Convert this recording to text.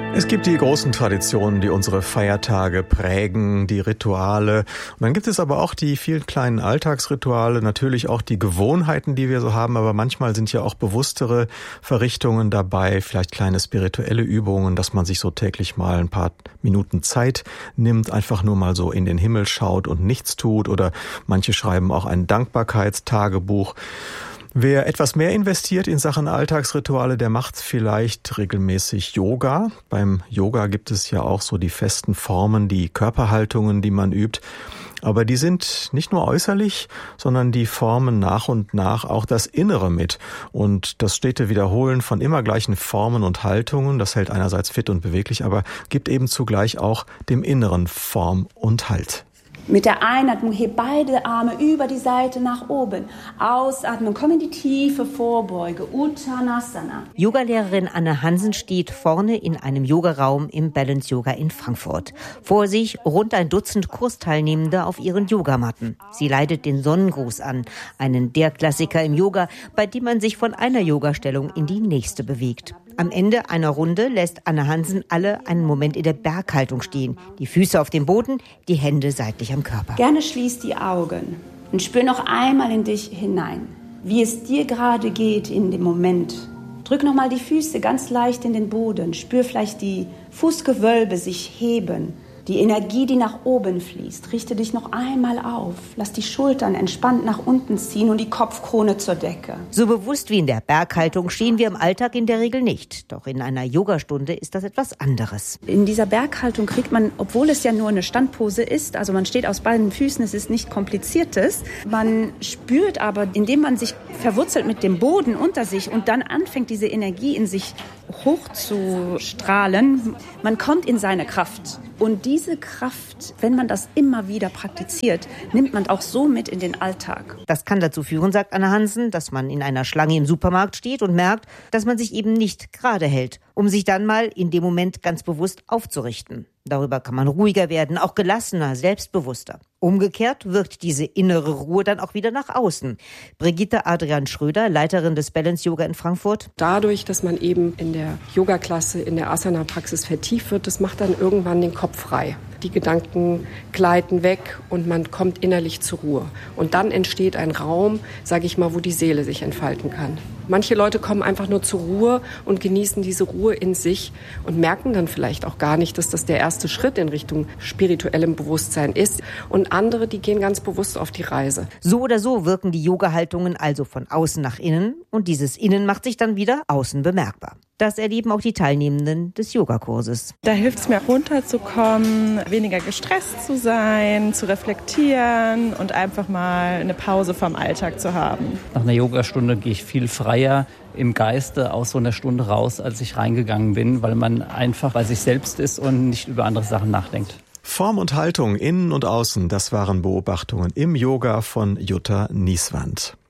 Es gibt die großen Traditionen, die unsere Feiertage prägen, die Rituale. Und dann gibt es aber auch die vielen kleinen Alltagsrituale, natürlich auch die Gewohnheiten, die wir so haben. Aber manchmal sind ja auch bewusstere Verrichtungen dabei, vielleicht kleine spirituelle Übungen, dass man sich so täglich mal ein paar Minuten Zeit nimmt, einfach nur mal so in den Himmel schaut und nichts tut. Oder manche schreiben auch ein Dankbarkeitstagebuch. Wer etwas mehr investiert in Sachen Alltagsrituale, der macht vielleicht regelmäßig Yoga. Beim Yoga gibt es ja auch so die festen Formen, die Körperhaltungen, die man übt. Aber die sind nicht nur äußerlich, sondern die formen nach und nach auch das Innere mit. Und das stete Wiederholen von immer gleichen Formen und Haltungen, das hält einerseits fit und beweglich, aber gibt eben zugleich auch dem Inneren Form und Halt. Mit der Einatmung heb beide Arme über die Seite nach oben. Ausatmen, komm in die tiefe Vorbeuge, Uttanasana. Yogalehrerin Anne Hansen steht vorne in einem Yogaraum im Balance Yoga in Frankfurt. Vor sich rund ein Dutzend Kursteilnehmende auf ihren Yogamatten. Sie leitet den Sonnengruß an, einen der Klassiker im Yoga, bei dem man sich von einer Yogastellung in die nächste bewegt. Am Ende einer Runde lässt Anne Hansen alle einen Moment in der Berghaltung stehen. Die Füße auf dem Boden, die Hände seitlich am Körper. Gerne schließ die Augen und spür noch einmal in dich hinein, wie es dir gerade geht in dem Moment. Drück nochmal die Füße ganz leicht in den Boden. Spür vielleicht die Fußgewölbe sich heben. Die Energie, die nach oben fließt. Richte dich noch einmal auf. Lass die Schultern entspannt nach unten ziehen und die Kopfkrone zur Decke. So bewusst wie in der Berghaltung stehen wir im Alltag in der Regel nicht. Doch in einer Yogastunde ist das etwas anderes. In dieser Berghaltung kriegt man, obwohl es ja nur eine Standpose ist, also man steht aus beiden Füßen, es ist nicht kompliziertes. Man spürt aber, indem man sich verwurzelt mit dem Boden unter sich und dann anfängt, diese Energie in sich hochzustrahlen, man kommt in seine Kraft. Und diese Kraft, wenn man das immer wieder praktiziert, nimmt man auch so mit in den Alltag. Das kann dazu führen, sagt Anne Hansen, dass man in einer Schlange im Supermarkt steht und merkt, dass man sich eben nicht gerade hält, um sich dann mal in dem Moment ganz bewusst aufzurichten. Darüber kann man ruhiger werden, auch gelassener, selbstbewusster. Umgekehrt wirkt diese innere Ruhe dann auch wieder nach außen. Brigitte Adrian Schröder, Leiterin des Balance Yoga in Frankfurt. Dadurch, dass man eben in der Yoga-Klasse, in der Asana-Praxis vertieft wird, das macht dann irgendwann den Kopf frei. Die Gedanken gleiten weg und man kommt innerlich zur Ruhe. Und dann entsteht ein Raum, sage ich mal, wo die Seele sich entfalten kann. Manche Leute kommen einfach nur zur Ruhe und genießen diese Ruhe in sich und merken dann vielleicht auch gar nicht, dass das der erste Schritt in Richtung spirituellem Bewusstsein ist. Und andere, die gehen ganz bewusst auf die Reise. So oder so wirken die Yoga-Haltungen also von außen nach innen und dieses Innen macht sich dann wieder außen bemerkbar. Das erleben auch die Teilnehmenden des Yogakurses. Da hilft es mir runterzukommen, weniger gestresst zu sein, zu reflektieren und einfach mal eine Pause vom Alltag zu haben. Nach einer Yogastunde gehe ich viel freier im Geiste aus so einer Stunde raus, als ich reingegangen bin, weil man einfach bei sich selbst ist und nicht über andere Sachen nachdenkt. Form und Haltung, innen und außen, das waren Beobachtungen im Yoga von Jutta Nieswand.